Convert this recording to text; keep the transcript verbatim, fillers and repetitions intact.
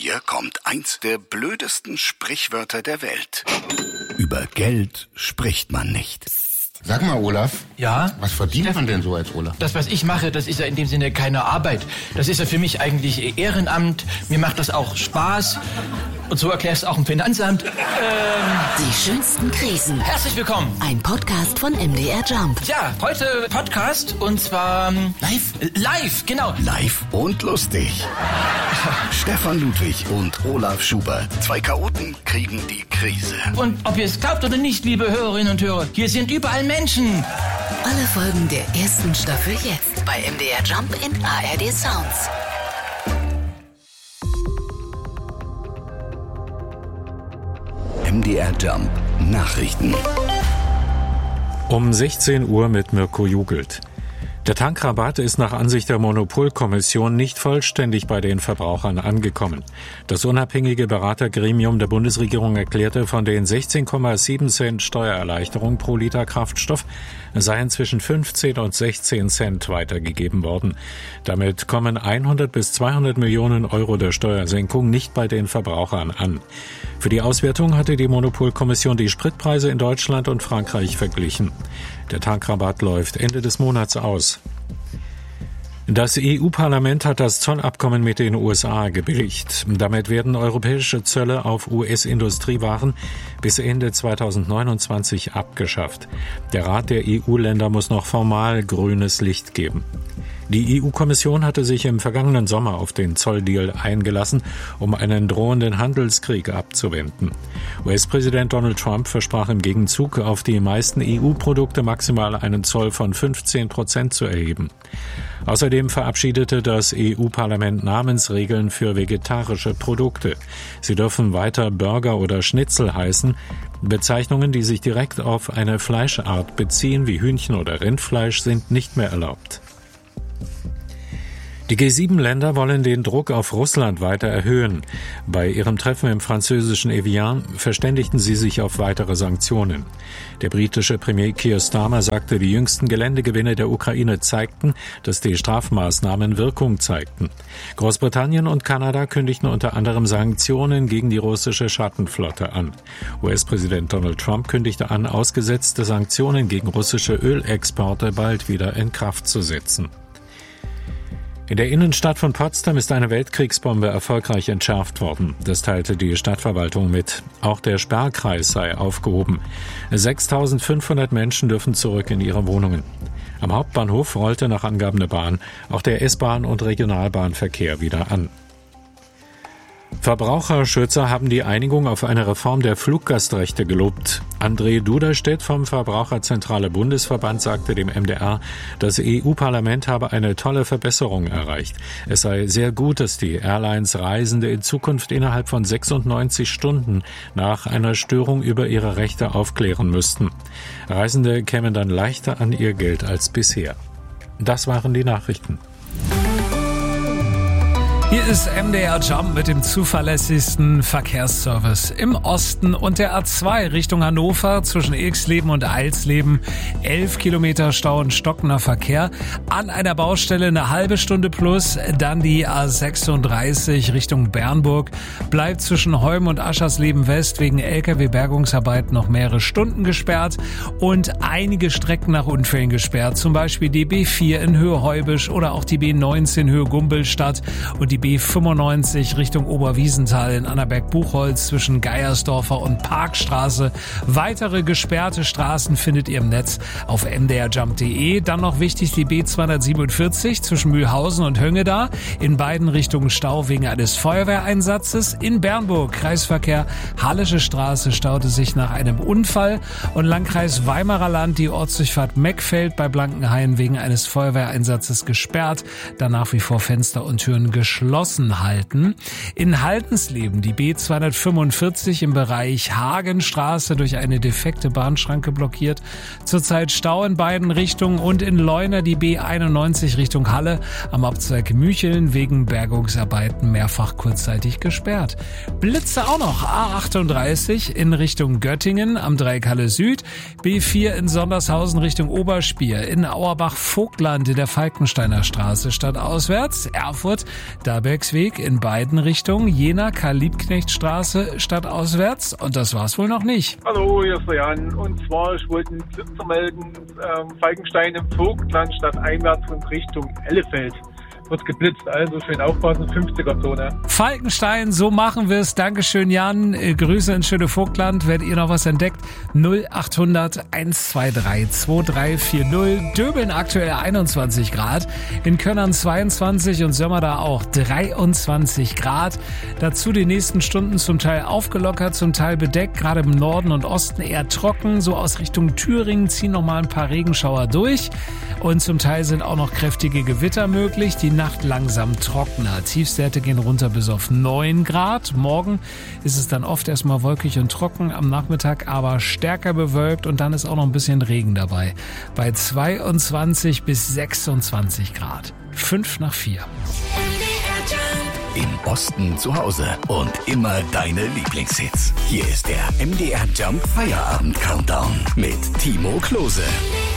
Hier kommt eins der blödesten Sprichwörter der Welt. Über Geld spricht man nicht. Sag mal, Olaf. Ja? Was verdient man denn so als Olaf? Das, was ich mache, das ist ja in dem Sinne keine Arbeit. Das ist ja für mich eigentlich Ehrenamt. Mir macht das auch Spaß. Und so erklärst du auch im Finanzamt. Ähm, Die schönsten Krisen. herzlich willkommen. Ein Podcast von M D R Jump. Ja, heute Podcast und zwar... ähm, Live? Live, genau. Live und lustig. Stefan Ludwig und Olaf Schubert. Zwei Chaoten kriegen die Krise. Und ob ihr es glaubt oder nicht, liebe Hörerinnen und Hörer, hier sind überall Menschen. Alle Folgen der ersten Staffel jetzt bei M D R Jump in A R D Sounds. M D R Jump Nachrichten. Um sechzehn Uhr mit Mirko Jugelt. Der Tankrabatt ist nach Ansicht der Monopolkommission nicht vollständig bei den Verbrauchern angekommen. Das unabhängige Beratergremium der Bundesregierung erklärte, von den sechzehn Komma sieben Cent Steuererleichterung pro Liter Kraftstoff seien zwischen fünfzehn und sechzehn Cent weitergegeben worden. Damit kommen hundert bis zweihundert Millionen Euro der Steuersenkung nicht bei den Verbrauchern an. Für die Auswertung hatte die Monopolkommission die Spritpreise in Deutschland und Frankreich verglichen. Der Tankrabatt läuft Ende des Monats aus. Das E U-Parlament hat das Zollabkommen mit den U S A gebilligt. Damit werden europäische Zölle auf U S-Industriewaren bis Ende zweitausendneunundzwanzig abgeschafft. Der Rat der E U-Länder muss noch formal grünes Licht geben. Die E U-Kommission hatte sich im vergangenen Sommer auf den Zolldeal eingelassen, um einen drohenden Handelskrieg abzuwenden. U S-Präsident Donald Trump versprach im Gegenzug, auf die meisten E U-Produkte maximal einen Zoll von fünfzehn Prozent zu erheben. Außerdem verabschiedete das E U-Parlament Namensregeln für vegetarische Produkte. Sie dürfen weiter Burger oder Schnitzel heißen. Bezeichnungen, die sich direkt auf eine Fleischart beziehen, wie Hühnchen oder Rindfleisch, sind nicht mehr erlaubt. Die G sieben Länder wollen den Druck auf Russland weiter erhöhen. Bei ihrem Treffen im französischen Evian verständigten sie sich auf weitere Sanktionen. Der britische Premier Keir Starmer sagte, die jüngsten Geländegewinne der Ukraine zeigten, dass die Strafmaßnahmen Wirkung zeigten. Großbritannien und Kanada kündigten unter anderem Sanktionen gegen die russische Schattenflotte an. U S-Präsident Donald Trump kündigte an, ausgesetzte Sanktionen gegen russische Ölexporte bald wieder in Kraft zu setzen. In der Innenstadt von Potsdam ist eine Weltkriegsbombe erfolgreich entschärft worden. Das teilte die Stadtverwaltung mit. Auch der Sperrkreis sei aufgehoben. sechstausendfünfhundert Menschen dürfen zurück in ihre Wohnungen. Am Hauptbahnhof rollte nach Angaben der Bahn auch der S-Bahn- und Regionalbahnverkehr wieder an. Verbraucherschützer haben die Einigung auf eine Reform der Fluggastrechte gelobt. André Duderstedt vom Verbraucherzentrale Bundesverband sagte dem M D R, das E U-Parlament habe eine tolle Verbesserung erreicht. Es sei sehr gut, dass die Airlines Reisende in Zukunft innerhalb von sechsundneunzig Stunden nach einer Störung über ihre Rechte aufklären müssten. Reisende kämen dann leichter an ihr Geld als bisher. Das waren die Nachrichten. Hier ist M D R Jump mit dem zuverlässigsten Verkehrsservice im Osten und der A zwei Richtung Hannover zwischen Ilksleben und Eilsleben. elf Kilometer Stau und stockender Verkehr. An einer Baustelle eine halbe Stunde plus. Dann die A sechsunddreißig Richtung Bernburg. Bleibt zwischen Heum und Aschersleben West wegen L K W-Bergungsarbeit noch mehrere Stunden gesperrt. Und einige Strecken nach Unfällen gesperrt. Zum Beispiel die B vier in Höhe Heubisch oder auch die B neunzehn Höhe Gumbelstadt und die B fünfundneunzig Richtung Oberwiesenthal in Annaberg-Buchholz zwischen Geiersdorfer und Parkstraße. Weitere gesperrte Straßen findet ihr im Netz auf m d r jump punkt d e. Dann noch wichtig die B zweihundertsiebenundvierzig zwischen Mühlhausen und Höngeda. In beiden Richtungen Stau wegen eines Feuerwehreinsatzes. In Bernburg Kreisverkehr Hallische Straße staute sich nach einem Unfall. Und Landkreis Weimarer Land die Ortsdurchfahrt Meckfeld bei Blankenhain wegen eines Feuerwehreinsatzes gesperrt. Da nach wie vor Fenster und Türen geschlossen halten. In Haltensleben die B zweihundertfünfundvierzig im Bereich Hagenstraße durch eine defekte Bahnschranke blockiert. Zurzeit Stau in beiden Richtungen und in Leuna die B einundneunzig Richtung Halle am Abzweig Mücheln wegen Bergungsarbeiten mehrfach kurzzeitig gesperrt. Blitze auch noch A achtunddreißig in Richtung Göttingen am Dreieck Halle Süd, B vier in Sondershausen Richtung Oberspier, in Auerbach-Vogtland in der Falkensteiner Straße stadtauswärts, Erfurt, da Ellerbergsweg in beiden Richtungen, Jena Karl-Liebknecht-Straße stadtauswärts. Und das war's wohl noch nicht. Hallo, hier ist der Jan. Und zwar, ich wollte einen Blitzer melden, ähm, Falkenstein im Vogtland stadteinwärts und Richtung Ellefeld. Wird geblitzt, also schön aufpassen, fünfziger-Zone. Falkenstein, so machen wir es. Dankeschön, Jan. Grüße ins schöne Vogtland. Werdet ihr noch was entdeckt? null achthundert eins zwei drei zwei drei vier null. Döbeln aktuell einundzwanzig Grad. In Könnern zweiundzwanzig und Sömmerda auch dreiundzwanzig Grad. Dazu die nächsten Stunden zum Teil aufgelockert, zum Teil bedeckt. Gerade im Norden und Osten eher trocken. So aus Richtung Thüringen ziehen noch mal ein paar Regenschauer durch. Und zum Teil sind auch noch kräftige Gewitter möglich. Die Nacht langsam trockener. Tiefstwerte gehen runter bis auf neun Grad. Morgen ist es dann oft erstmal wolkig und trocken, am Nachmittag aber stärker bewölkt und dann ist auch noch ein bisschen Regen dabei. Bei zweiundzwanzig bis sechsundzwanzig Grad. Fünf nach vier. Im Osten zu Hause und immer deine Lieblingshits. Hier ist der M D R Jump Feierabend Countdown mit Timo Klose.